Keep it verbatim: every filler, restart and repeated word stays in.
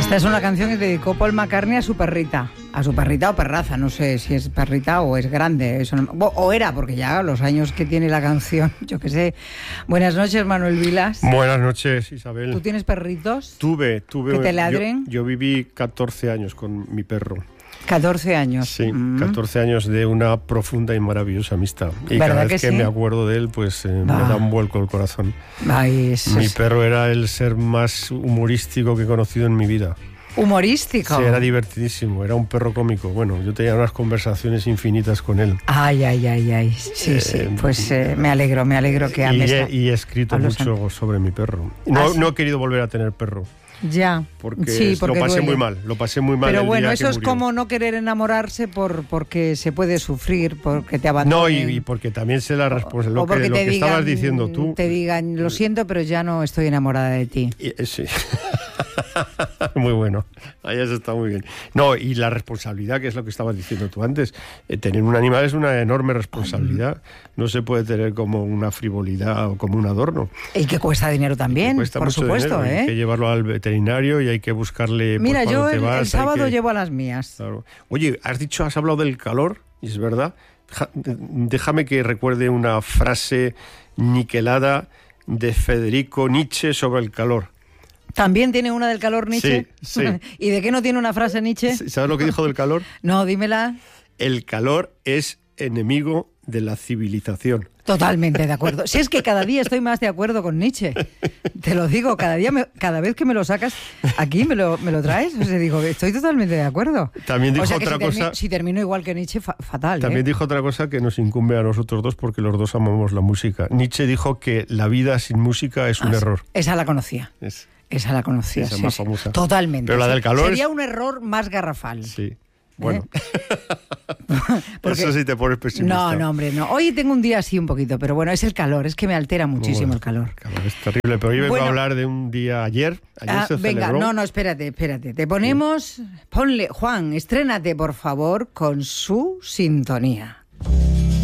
Esta es una canción que dedicó Paul McCartney a su perrita, a su perrita o perraza, no sé si es perrita o es grande, eso no, o era, porque ya los años que tiene la canción, yo qué sé. Buenas noches, Manuel Vilas. Buenas noches, Isabel. ¿Tú tienes perritos? Tuve, tuve. ¿Que te ladren? Yo, yo viví catorce años con mi perro. catorce años. Sí, mm. catorce años de una profunda y maravillosa amistad. Y cada vez que, que sí? me acuerdo de él, pues eh, me da un vuelco el corazón. Ay, es, mi es... perro era el ser más humorístico que he conocido en mi vida. ¿Humorístico? Sí, era divertidísimo, era un perro cómico. Bueno, yo tenía unas conversaciones infinitas con él. Ay, ay, ay, ay. Sí, eh, sí, pues eh, me alegro, me alegro que ames. Y he, y he escrito mucho an... sobre mi perro. No, ¿Ah, sí? no he querido volver a tener perro. Ya, porque, sí, porque lo pasé duele. muy mal, lo pasé muy mal. Pero el bueno, día eso que es murió. como no querer enamorarse por porque se puede sufrir, porque te abandonen. No, y, y porque también se la responsabilidad, lo que, lo que digan, estabas diciendo tú. Te digan, lo siento, pero ya no estoy enamorada de ti. Y, sí. Muy bueno, ahí eso está muy bien. No, y la responsabilidad, que es lo que estabas diciendo tú antes, eh, tener un animal es una enorme responsabilidad, no se puede tener como una frivolidad o como un adorno. Y que cuesta dinero también, cuesta por supuesto, dinero, ¿eh? Hay que llevarlo al veterinario y hay que buscarle. Mira, pues, yo te el, vas, el sábado que... llevo a las mías. Claro. Oye, has dicho, has hablado del calor, y es verdad. Déjame que recuerde una frase niquelada de Federico Nietzsche sobre el calor. ¿También tiene una del calor Nietzsche? Sí, sí. ¿Y de qué no tiene una frase Nietzsche? ¿Sabes lo que dijo del calor? No, dímela. El calor es enemigo de la civilización. Totalmente de acuerdo. Si es que cada día estoy más de acuerdo con Nietzsche. Te lo digo, cada día, me, cada vez que me lo sacas aquí, me lo, me lo traes. O sea, digo, estoy totalmente de acuerdo. También dijo o sea, que otra si cosa. Termino, si termino igual que Nietzsche, fa, fatal. También ¿eh? dijo otra cosa que nos incumbe a nosotros dos porque los dos amamos la música. Nietzsche dijo que la vida sin música es un ah, error. Esa la conocía. Es. Esa la conocía. Esa sí, más sí. famosa. Totalmente. Pero la del calor sería es... un error más garrafal. Sí. Bueno, ¿Eh? Porque... eso sí te pones pesimista. No, no, hombre, no. Hoy tengo un día así un poquito, pero bueno, es el calor, es que me altera muchísimo bueno, el calor. El calor es terrible, pero hoy vengo bueno, a hablar de un día ayer. Ayer ah, se venga, celebró. no, no, espérate, espérate. Te ponemos, ponle, Juan, estrénate por favor con su sintonía.